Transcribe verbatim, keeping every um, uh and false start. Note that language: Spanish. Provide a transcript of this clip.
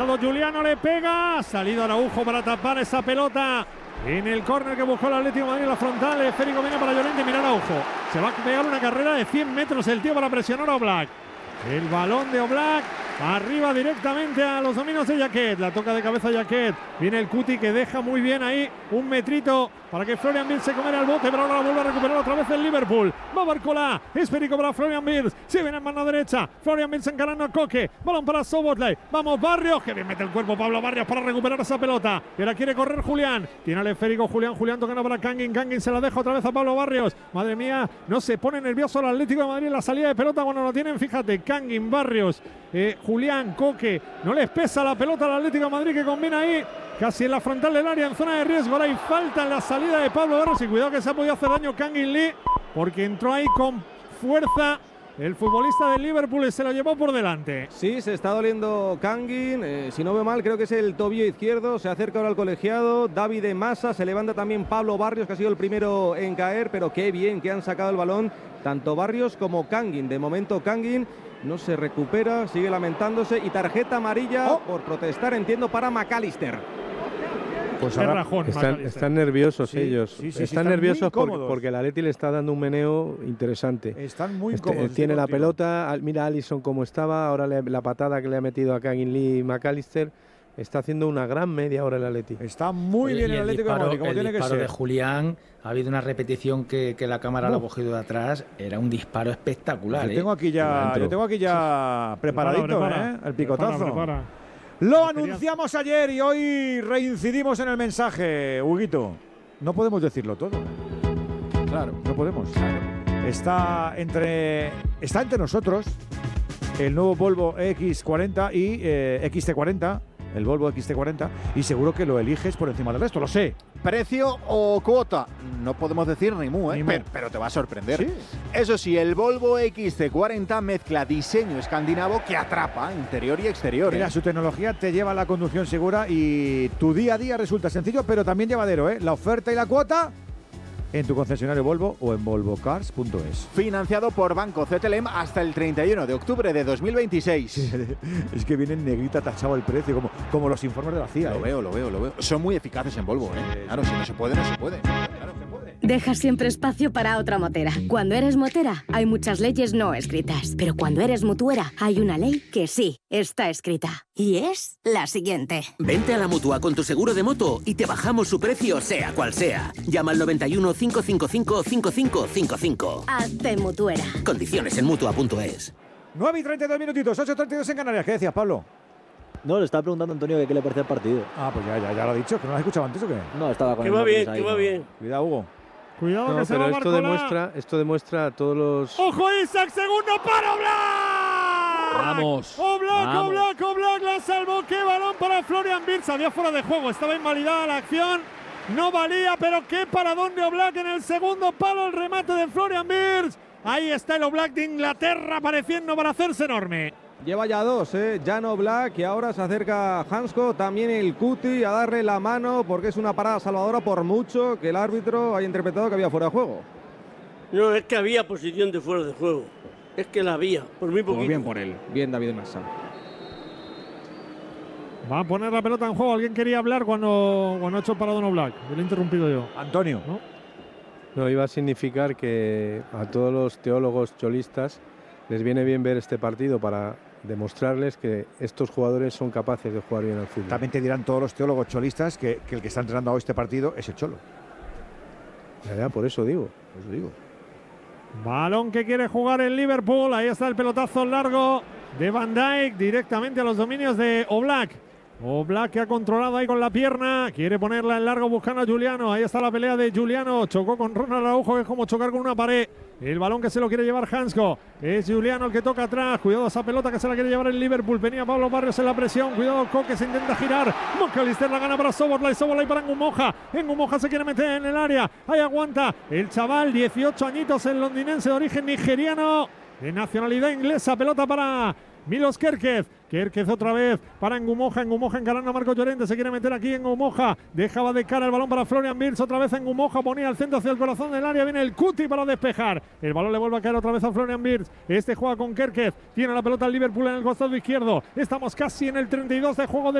todo. Giuliano le pega. Ha salido Araujo para tapar esa pelota. En el córner que buscó el Atlético de Madrid, la frontal, esférico viene para Llorente. Mira Araujo. Se va a pegar una carrera de cien metros el tío para presionar a Oblak. El balón de Oblak. Arriba directamente a los dominios de Jaquet. La toca de cabeza Jaquet. Viene el Cuti que deja muy bien ahí un metrito para que Florian Wirtz se comiera el bote, pero ahora la vuelve a recuperar otra vez el Liverpool. Va Barcola. Esférico para Florian Wirtz. Se viene en mano derecha. Florian Wirtz encarando a Koke. Balón para Szoboszlai. Vamos Barrios. Que bien mete el cuerpo Pablo Barrios para recuperar esa pelota. Y ahora quiere correr Julián. Tiene el esférico Julián. Julián tocando para Kangin. Kangin se la deja otra vez a Pablo Barrios. Madre mía, no se pone nervioso el Atlético de Madrid en la salida de pelota cuando lo tienen. Fíjate, Kangin, Barrios, eh, Julián, Koke. No les pesa la pelota al Atlético de Madrid que combina ahí casi en la frontal del área en zona de riesgo. Ahora hay falta en la salida de Pablo Barrios y cuidado que se ha podido hacer daño Kangin Lee porque entró ahí con fuerza el futbolista del Liverpool y se lo llevó por delante. Sí, se está doliendo Kangin, eh, si no veo mal creo que es el tobillo izquierdo. Se acerca ahora al colegiado David de Massa, se levanta también Pablo Barrios que ha sido el primero en caer, pero qué bien que han sacado el balón tanto Barrios como Kangin. De momento Kangin no se recupera, sigue lamentándose y tarjeta amarilla oh. por protestar, entiendo, para McAllister. Pues ahora Rajón, están, están nerviosos sí, ellos. Sí, sí, sí, están, están nerviosos porque, porque el Atleti le está dando un meneo interesante. Están muy este, cómodos. Tiene la pelota, mira a Alisson cómo estaba, ahora le, la patada que le ha metido a Kangin Lee y McAllister. Está haciendo una gran media hora el Atleti. Está muy bien el, el Atlético de Madrid, como tiene que ser. El disparo de Julián, ha habido una repetición que, que la cámara no. lo ha cogido de atrás. Era un disparo espectacular. Yo ¿eh? tengo aquí ya, yo tengo aquí ya sí. preparadito, prepara, prepara. ¿eh? El picotazo. Prepara, prepara. Lo anunciamos ayer y hoy reincidimos en el mensaje, Huguito. No podemos decirlo todo. Claro, no podemos. Claro. Está entre, está entre nosotros el nuevo Volvo X cuarenta y eh, X T cuarenta. El Volvo X T cuarenta, y seguro que lo eliges por encima del resto, lo sé. ¿Precio o cuota? No podemos decir ni mu, ¿eh? Ni mu. Pero, pero te va a sorprender. ¿Sí? Eso sí, el Volvo X T cuarenta mezcla diseño escandinavo que atrapa interior y exterior. Mira, ¿eh? su tecnología te lleva a la conducción segura y tu día a día resulta sencillo, pero también llevadero, ¿eh? La oferta y la cuota en tu concesionario Volvo o en volvo cars punto es. Financiado por Banco C T L M hasta el treinta y uno de octubre de dos mil veintiséis. Sí, es que viene en negrita tachado el precio, como, como los informes de la C I A. Lo ¿eh? veo, lo veo, lo veo. Son muy eficaces en Volvo, ¿eh? Claro, si no se puede, no se puede. Claro, se puede. Deja siempre espacio para otra motera. Cuando eres motera, hay muchas leyes no escritas. Pero cuando eres mutuera, hay una ley que sí está escrita. Y es la siguiente. Vente a la Mutua con tu seguro de moto y te bajamos su precio sea cual sea. Llama al noventa y uno, cinco cinco cinco, cinco cinco cinco cinco. Hazte mutuera. Condiciones en mutua punto es. nueve y treinta y dos minutitos, ocho y treinta y dos en Canarias. ¿Qué decías, Pablo? No, le estaba preguntando a Antonio que qué le parecía el partido. Ah, pues ya, ya, ya lo ha dicho, que no lo has escuchado antes o qué. No, estaba con que el va bien, ahí, que va no. bien. Cuidado, Hugo. Cuidado no, que se pero va a esto demuestra, esto demuestra a todos los... ¡Ojo Isaac! ¡Segundo para Oblak! Vamos. Oblak, vamos. Oblak, Oblak la salvó. ¡Qué balón para Florian Wirtz! Había fuera de juego, estaba invalidada la acción. No valía, pero qué paradón de Oblak en el segundo palo. El remate de Florian Wirtz. Ahí está el Oblak de Inglaterra apareciendo para hacerse enorme. Lleva ya dos, ¿eh? Jan Oblak, y ahora se acerca Hansko, también el Cuti, a darle la mano porque es una parada salvadora por mucho que el árbitro haya interpretado que había fuera de juego. No, es que había posición de fuera de juego. Es que la había, por muy poquito. Muy bien por él. Bien David Massa. Va a poner la pelota en juego. Alguien quería hablar cuando, cuando ha hecho el paradón Oblak. Yo lo he interrumpido yo. Antonio. ¿No? No, iba a significar que a todos los teólogos cholistas les viene bien ver este partido para demostrarles que estos jugadores son capaces de jugar bien al fútbol. También te dirán todos los teólogos cholistas que, que el que está entrenando hoy este partido es el Cholo. Ya, ya, por eso digo, por eso digo. Balón que quiere jugar el Liverpool. Ahí está el pelotazo largo de Van Dijk directamente a los dominios de Oblak. Oblak que ha controlado ahí con la pierna. Quiere ponerla en largo buscando a Giuliano. Ahí está la pelea de Giuliano. Chocó con Ronald Araujo, que es como chocar con una pared. El balón que se lo quiere llevar Hansko. Es Giuliano el que toca atrás. Cuidado esa pelota que se la quiere llevar el Liverpool. Venía Pablo Barrios en la presión. Cuidado Koke, se intenta girar. McAllister la gana para Szoboszlai. Szoboszlai para Ngumoja. Ngumoja se quiere meter en el área. Ahí aguanta el chaval, dieciocho añitos, el londinense de origen nigeriano, de nacionalidad inglesa. Pelota para Milos Kerkez. Kerkez otra vez para Ngumoja. Ngumoja encarando a Marco Llorente. Se quiere meter aquí en Ngumoja. Dejaba de cara el balón para Florian Wirtz. Otra vez en Ngumoja. Ponía el centro hacia el corazón del área. Viene el Cuti para despejar. El balón le vuelve a caer otra vez a Florian Wirtz. Este juega con Kerkez. Tiene la pelota el Liverpool en el costado izquierdo. Estamos casi en el treinta y dos de juego de